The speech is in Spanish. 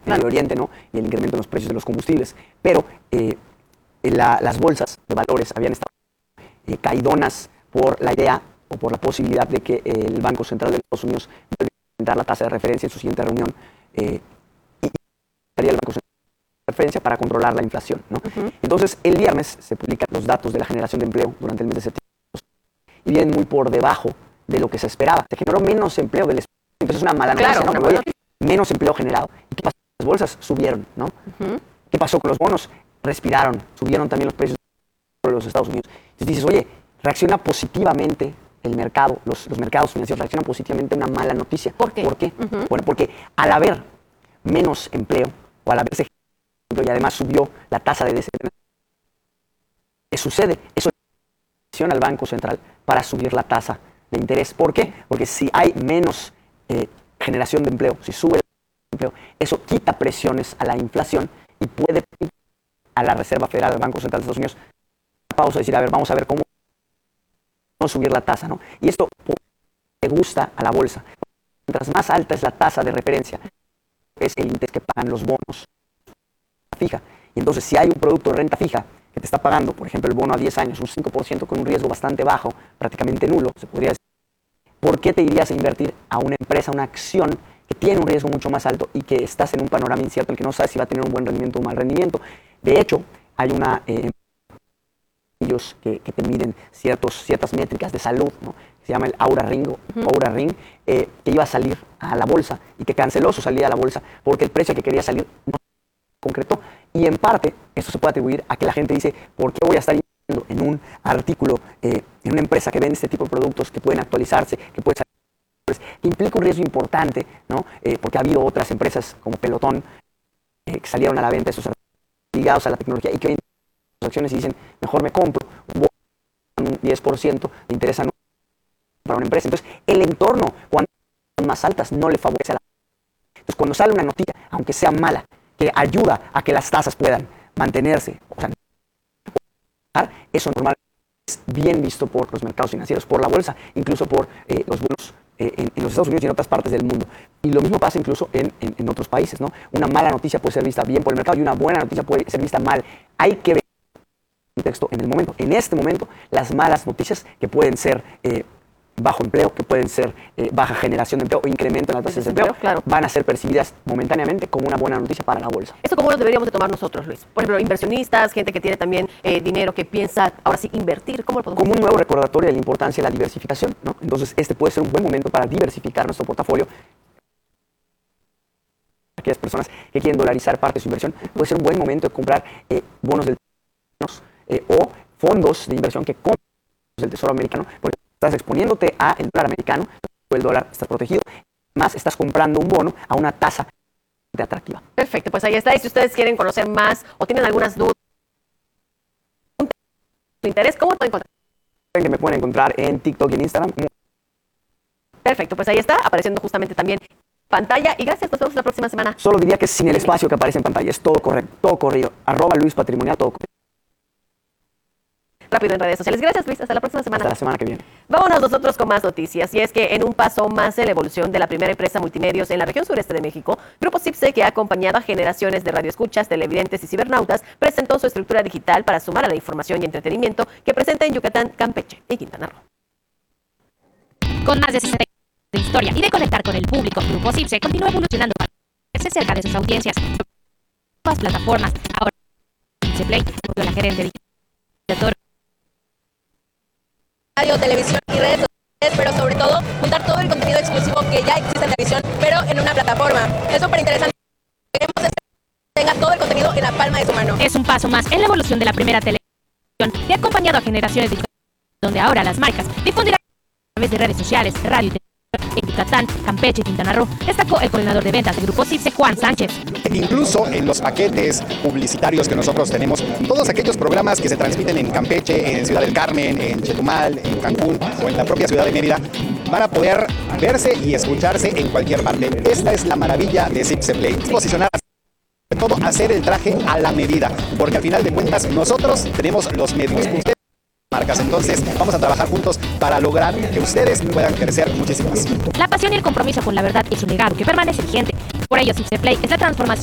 Medio Oriente, ¿no? Y el incremento en los precios de los combustibles. Pero las bolsas de valores habían estado caidonas por la idea o por la posibilidad de que el Banco Central de Estados Unidos vuelva a aumentar la tasa de referencia en su siguiente reunión y haría el Banco Central de referencia para controlar la inflación, ¿no? Entonces, el viernes se publican los datos de la generación de empleo durante el mes de septiembre y vienen muy por debajo de lo que se esperaba. Se generó menos empleo del esperado. Entonces, es una mala noticia, ¿no? Pero, menos empleo generado. ¿Y qué pasó? Las bolsas subieron, ¿no? ¿Qué pasó con los bonos? Respiraron, subieron también los precios de los Estados Unidos. Entonces dices, oye, reacciona positivamente el mercado, los mercados financieros reaccionan positivamente a una mala noticia. ¿Por qué? Bueno, porque al haber menos empleo, o al haberse y además subió la tasa de desempleo, ¿qué sucede? Eso presiona al Banco Central para subir la tasa de interés. ¿Por qué? Porque si hay menos generación de empleo, si sube el empleo, eso quita presiones a la inflación y puede a la Reserva Federal, al Banco Central de Estados Unidos, pausa y decir, a ver, vamos a ver cómo subir la tasa, ¿no? Y esto le gusta a la bolsa. Mientras más alta es la tasa de referencia, es el interés que pagan los bonos fija. Y entonces, si hay un producto de renta fija que te está pagando, por ejemplo, el bono a 10 años, un 5% con un riesgo bastante bajo, prácticamente nulo, se podría decir, ¿por qué te irías a invertir a una empresa, una acción que tiene un riesgo mucho más alto y que estás en un panorama incierto en el que no sabes si va a tener un buen rendimiento o un mal rendimiento? De hecho, hay una ellos que te miden ciertas métricas de salud, ¿no? Se llama el Aura Ring, que iba a salir a la bolsa y que canceló su salida a la bolsa porque el precio que quería salir no concretó. Y en parte, esto se puede atribuir a que la gente dice, ¿por qué voy a estar invirtiendo en un artículo, en una empresa que vende este tipo de productos que pueden actualizarse, que puede salir, que implica un riesgo importante, ¿no? Porque ha habido otras empresas como Pelotón que salieron a la venta, esos ligados a la tecnología, y que hoy en las acciones y dicen, mejor me compro un 10% de interés anual para una empresa. Entonces, el entorno, cuando son más altas, no le favorece a la. Entonces, cuando sale una noticia, aunque sea mala, que ayuda a que las tasas puedan mantenerse, o sea, eso normalmente es bien visto por los mercados financieros, por la bolsa, incluso por los bonos en los Estados Unidos y en otras partes del mundo. Y lo mismo pasa incluso en otros países, ¿no? Una mala noticia puede ser vista bien por el mercado y una buena noticia puede ser vista mal. Hay que ver el contexto en el momento. En este momento, las malas noticias que pueden ser bajo empleo, que pueden ser baja generación de empleo o incremento en las tasas de empleo, van a ser percibidas momentáneamente como una buena noticia para la bolsa. ¿Esto cómo lo deberíamos de tomar nosotros, Luis? Por ejemplo, inversionistas, gente que tiene también dinero, que piensa ahora sí invertir, ¿cómo lo podemos Como un nuevo recordatorio de la importancia de la diversificación, ¿no? Entonces, este puede ser un buen momento para diversificar nuestro portafolio. Aquellas personas que quieren dolarizar parte de su inversión, puede ser un buen momento de comprar bonos del o fondos de inversión que compran del Tesoro americano, porque estás exponiéndote al dólar americano, el dólar está protegido, más estás comprando un bono a una tasa atractiva. Perfecto, pues ahí está. Y si ustedes quieren conocer más o tienen algunas dudas, su interés, ¿cómo pueden encontrar? Que me pueden encontrar en TikTok y en Instagram. Perfecto, pues ahí está, apareciendo justamente también pantalla. Y gracias, nos vemos la próxima semana. Solo diría que sin el espacio que aparece en pantalla, es todo correcto, todo corrido. @LuisPatrimonial, todo corrido. Rápido en redes sociales. Gracias, Luis. Hasta la próxima semana. Hasta la semana que viene. Vámonos nosotros con más noticias. Y es que en un paso más en la evolución de la primera empresa multimedios en la región sureste de México, Grupo CIPSE, que ha acompañado a generaciones de radioescuchas, televidentes y cibernautas, presentó su estructura digital para sumar a la información y entretenimiento que presenta en Yucatán, Campeche y Quintana Roo. Con más de 60 años de historia y de conectar con el público, Grupo CIPSE continúa evolucionando para hacerse cerca de sus audiencias. Nuevas plataformas. Ahora, CIPSE Play, la gerente digital. Radio, televisión y redes sociales, pero sobre todo juntar todo el contenido exclusivo que ya existe en televisión, pero en una plataforma. Es súper interesante. Queremos que tenga todo el contenido en la palma de su mano. Es un paso más en la evolución de la primera televisión que ha acompañado a generaciones de donde ahora las marcas difundirán a través de redes sociales, radio y televisión en Yucatán, Campeche y Quintana Roo, destacó el coordinador de ventas del Grupo CIPSE, Juan Sánchez. Incluso en los paquetes publicitarios que nosotros tenemos, todos aquellos programas que se transmiten en Campeche, en Ciudad del Carmen, en Chetumal, en Cancún o en la propia ciudad de Mérida, van a poder verse y escucharse en cualquier parte. Esta es la maravilla de CIPSE Play. Posicionar, sobre todo, hacer el traje a la medida, porque al final de cuentas nosotros tenemos los medios. Ustedes marcas, entonces vamos a trabajar juntos para lograr que ustedes puedan crecer muchísimo más. La pasión y el compromiso con la verdad es un legado que permanece vigente. Por ello, CIPSE Play es la transformación